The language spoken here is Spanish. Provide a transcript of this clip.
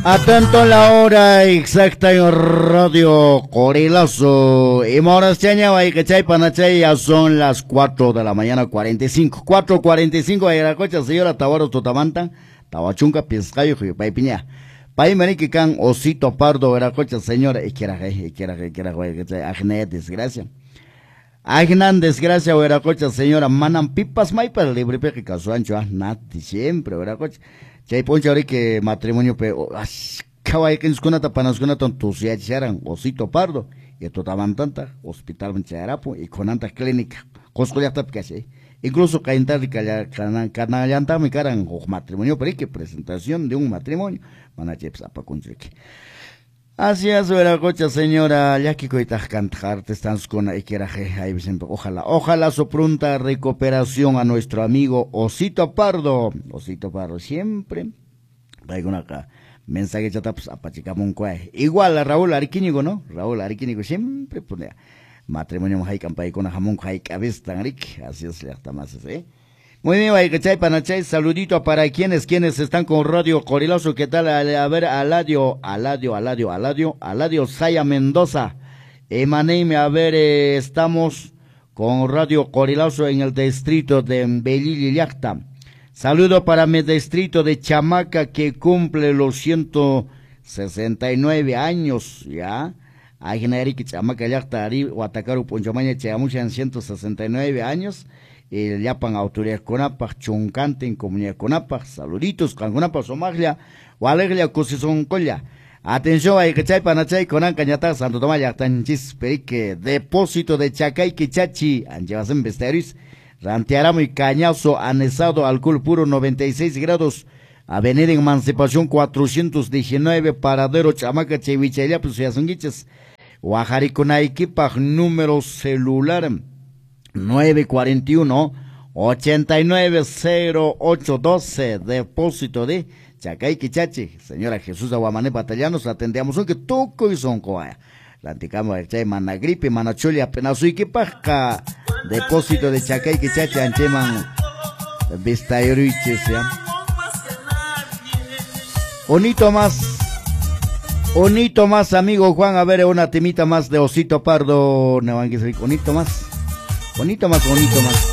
Atento la hora exacta en Radio Corilazo. Y moras chaña, y que chay panachay, ya son las 4 de la mañana, 45. 4:45, ahí la cocha, señora Tabaro Totamanta, Tabachunca, Piscayo, y Piña. Pai manique can osito pardo, era cocha, señora, y quiera, Agné, desgracia. Agnan, desgracia, o era cocha, señora, manan pipas, maipa, libre, peque, casuancho, nati, siempre, era cocha. Chay poncha ahora que matrimonio pe kawai que nos tapanas entusiasmaran osito pardo y totaban tanta hospital mancharapo y con tanta clínica coscoya tapcase incluso caintar canallanta mi caran matrimonio pero que presentación de un matrimonio manacheps apa kunchiki. Así es, era cocha señora, ya que coitas cantar, te están con Ikeraje, ahí siempre, ojalá su pronta recuperación a nuestro amigo Osito Pardo, siempre, traigo una acá, mensaje chata, pues, apachicamoncuay, igual a Raúl Ariquínigo, ¿no? Raúl Ariquínigo siempre pone, matrimonio hay campay con a jamón hay cabeza tan rica, así es, hasta más, Muy bien, Baicachay, Panachay, saludito para quienes están con Radio Corilazo, ¿qué tal? A ver, Aladio Saya Mendoza, Emaneime, a ver, estamos con Radio Corilazo en el distrito de Belillilacta. Saludo para mi distrito de Chamaca que cumple los 169 años, ¿ya? Hay gente que Chamaca Yacta, Huatacaru, Ponchomaña, Chamuchan, 169 años. El Yapan autoridad Conapag, Chuncante en comunidad Conapag, saluditos, Cangunapa, Somaglia, o Alegria, Cosizón Colla. Atención, hay que chay panachay, Conan Cañata, Santo Tomás, Yactanchis, Perique, depósito de Chacay, Quichachi, Anjevasen Besteris, Rantearamo y Cañazo, anesado, alcohol puro, 96 grados, avenida Emancipación 419, paradero Chamaca, Chevichelia, pues ya son guiches, Oaxariconaiquipag, número celular, 941-890812, depósito de Chacay Quichachi, señora Jesús Aguamané Batallanos, atendemos que toco y son coaya. La anticama de Chay Managripe, Manacholi, apenas y que paja, depósito de Chacay Quichachi, Ancheman, Vistayruiches, ya. Bonito más, amigo Juan, a ver una temita más de Osito Pardo, Nevanguis, bonito más.